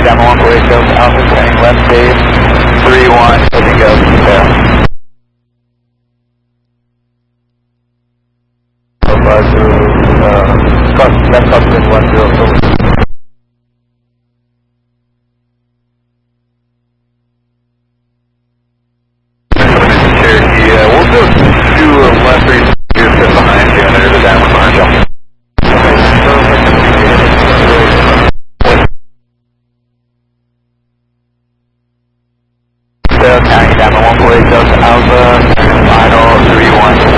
Diamond 148 Delta Alpha, turning left base, 3-1, looking go, there. Left crosswind 10, over. Cherokee, we'll go to left base, just behind you, and there's a downwind behind you. County Diamond 148 Delta Alpha, final 3-1.